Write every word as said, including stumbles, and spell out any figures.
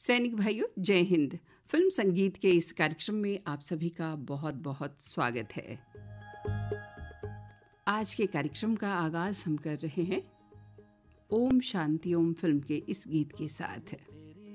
सैनिक भाइयों, जय हिंद। फिल्म संगीत के इस कार्यक्रम में आप सभी का बहुत बहुत स्वागत है। आज के कार्यक्रम का आगाज हम कर रहे हैं ओम शांति ओम फिल्म के इस गीत के साथ।